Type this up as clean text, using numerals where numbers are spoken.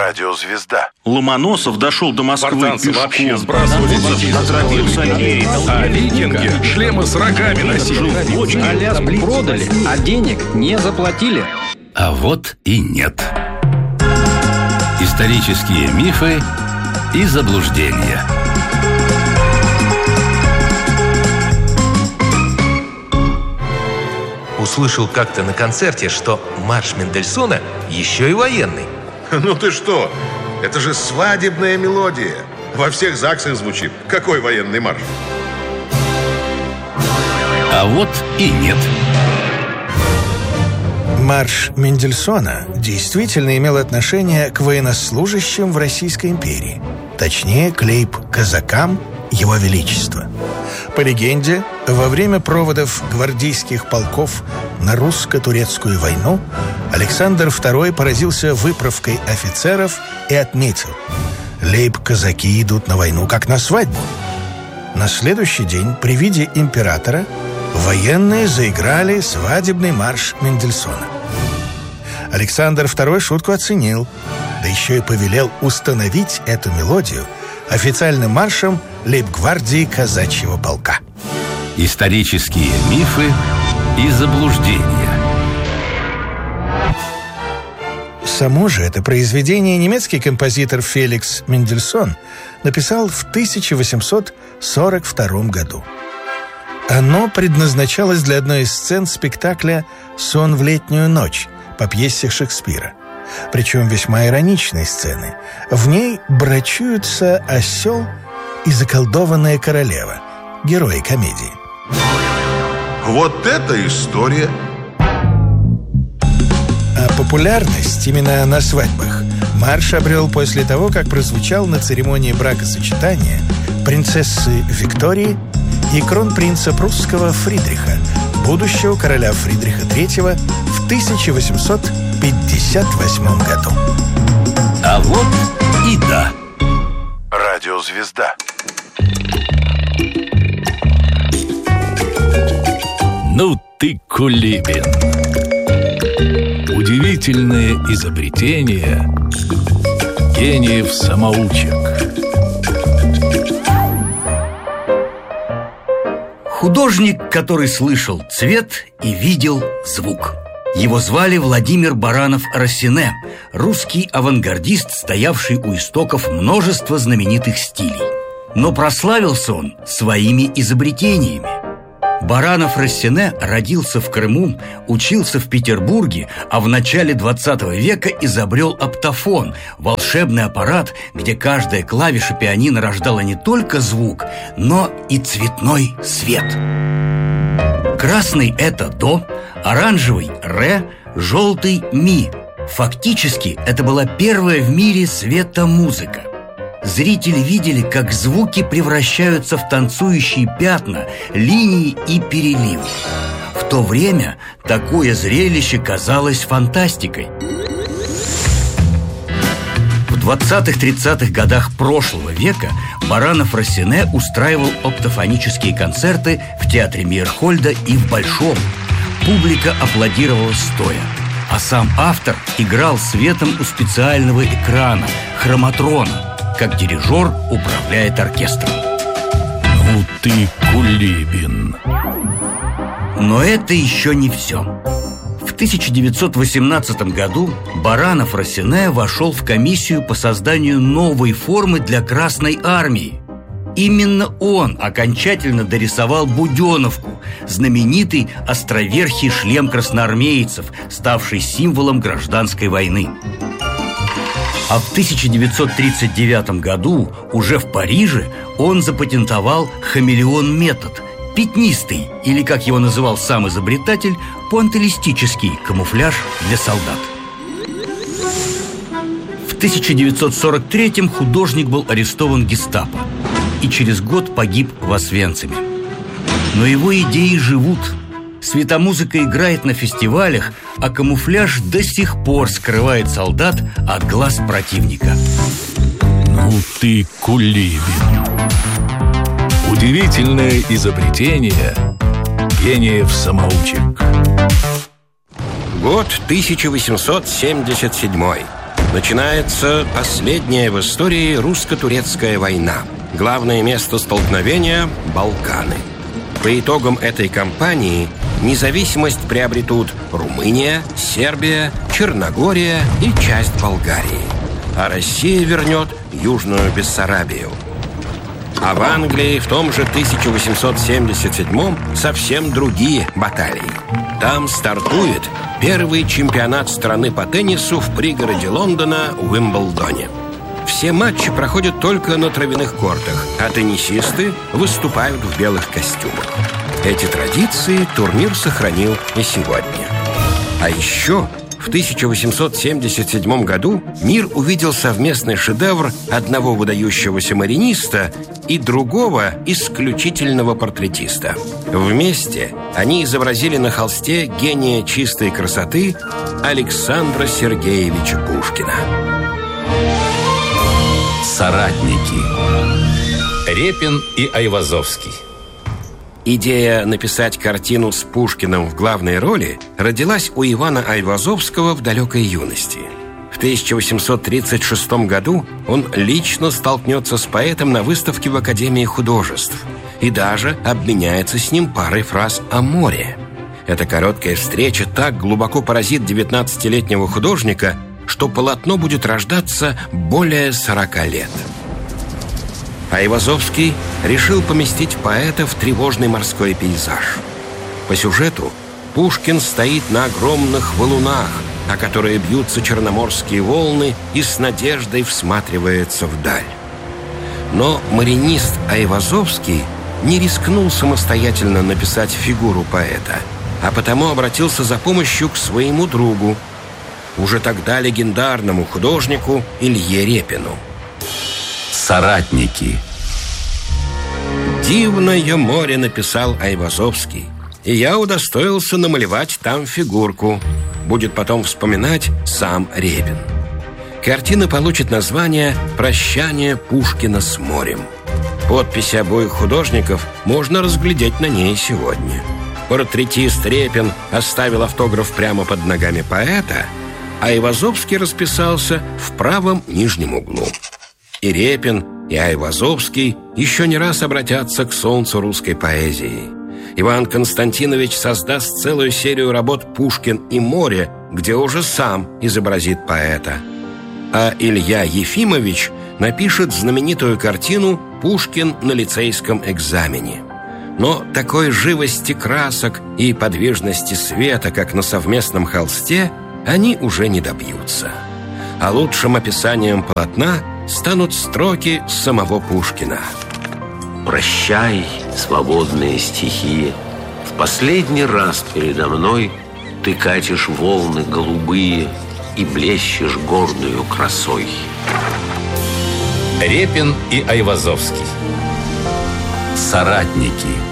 Радиозвезда. Ломоносов дошел до Москвы спартанцы пешком. вообще сбрасывали детей. А викинги шлемы с рогами носили. А ляску продали, а денег не заплатили. А вот и нет. Исторические мифы и заблуждения. Услышал как-то на концерте, что марш Мендельсона еще и военный. Ну ты что? Это же свадебная мелодия. Во всех ЗАГСах звучит. Какой военный марш? А вот и нет. Марш Мендельсона действительно имел отношение к военнослужащим в Российской империи. Точнее, к лейб-казакам Его Величества. По легенде, во время проводов гвардейских полков на русско-турецкую войну Александр II поразился выправкой офицеров и отметил: лейб-казаки идут на войну как на свадьбу. На следующий день при виде императора военные заиграли свадебный марш Мендельсона. Александр II шутку оценил, да еще и повелел установить эту мелодию официальным маршем лейб-гвардии казачьего полка. Исторические мифы и заблуждения. Само же это произведение немецкий композитор Феликс Мендельсон написал в 1842 году. Оно предназначалось для одной из сцен спектакля «Сон в летнюю ночь» по пьесе Шекспира. Причем весьма ироничной сцены. В ней брачуются осел и заколдованная королева, герои комедии. Вот это история! А популярность именно на свадьбах марш обрел после того, как прозвучал на церемонии бракосочетания принцессы Виктории и кронпринца прусского Фридриха, будущего короля Фридриха III, в 1858 году. А вот и да. Радиозвезда. Ну ты Кулибин. Удивительное изобретение гениев-самоучек. Художник, который слышал цвет и видел звук. Его звали Владимир Баранов-Рассене, русский авангардист, стоявший у истоков множества знаменитых стилей. Но прославился он своими изобретениями. Баранов-Рассене родился в Крыму, учился в Петербурге, а в начале 20 века изобрел оптофон – волшебный аппарат, где каждая клавиша пианино рождала не только звук, но и цветной свет. Красный – это до, оранжевый – ре, желтый – ми. Фактически это была первая в мире светомузыка. Зрители видели, как звуки превращаются в танцующие пятна, линии и переливы. В то время такое зрелище казалось фантастикой. В 20-30-х годах прошлого века Баранов-Рассене устраивал оптофонические концерты в театре Мейерхольда и в Большом. Публика аплодировала стоя, а сам автор играл светом у специального экрана – хроматрона, как дирижер управляет оркестром. Ну ты Кулибин. Но это еще не все. В 1918 году Баранов-Рассене вошел в комиссию по созданию новой формы для Красной армии. Именно он окончательно дорисовал буденовку, знаменитый островерхий шлем красноармейцев, ставший символом гражданской войны. А в 1939 году, уже в Париже, он запатентовал хамелеон-метод – пятнистый, или, как его называл сам изобретатель, пуантилистический камуфляж для солдат. В 1943-м художник был арестован гестапо и через год погиб в Освенциме. Но его идеи живут. Светомузыка играет на фестивалях, а камуфляж до сих пор скрывает солдат от глаз противника. Ну ты Кулибин. Удивительное изобретение гениев-самоучек. Год 1877. Начинается последняя в истории русско-турецкая война. Главное место столкновения – Балканы. По итогам этой кампании независимость приобретут Румыния, Сербия, Черногория и часть Болгарии. А Россия вернет Южную Бессарабию. А в Англии в том же 1877-м совсем другие баталии. Там стартует первый чемпионат страны по теннису в пригороде Лондона Уимблдоне. Все матчи проходят только на травяных кортах, а теннисисты выступают в белых костюмах. Эти традиции турнир сохранил и сегодня. А еще в 1877 году мир увидел совместный шедевр одного выдающегося мариниста и другого исключительного портретиста. Вместе они изобразили на холсте гения чистой красоты Александра Сергеевича Пушкина. Соратники. Репин и Айвазовский. Идея написать картину с Пушкиным в главной роли родилась у Ивана Айвазовского в далекой юности. В 1836 году он лично столкнется с поэтом на выставке в Академии художеств и даже обменяется с ним парой фраз о море. Эта короткая встреча так глубоко поразит 19-летнего художника, что полотно будет рождаться более 40 лет. Айвазовский решил поместить поэта в тревожный морской пейзаж. По сюжету Пушкин стоит на огромных валунах, о которые бьются черноморские волны, и с надеждой всматривается вдаль. Но маринист Айвазовский не рискнул самостоятельно написать фигуру поэта, а потому обратился за помощью к своему другу, уже тогда легендарному художнику Илье Репину. Соратники. «Дивное море» написал Айвазовский, и я удостоился намалевать там фигурку. Будет потом вспоминать сам Репин. Картина получит название «Прощание Пушкина с морем». Подписи обоих художников можно разглядеть на ней сегодня. Портретист Репин оставил автограф прямо под ногами поэта, а Айвазовский расписался в правом нижнем углу. И Репин, и Айвазовский еще не раз обратятся к солнцу русской поэзии. Иван Константинович создаст целую серию работ «Пушкин и море», где уже сам изобразит поэта. А Илья Ефимович напишет знаменитую картину «Пушкин на лицейском экзамене». Но такой живости красок и подвижности света, как на совместном холсте, они уже не добьются. А лучшим описанием полотна станут строки самого Пушкина. «Прощай, свободная стихия, в последний раз передо мной ты катишь волны голубые и блещешь гордою красой». Репин и Айвазовский. Соратники.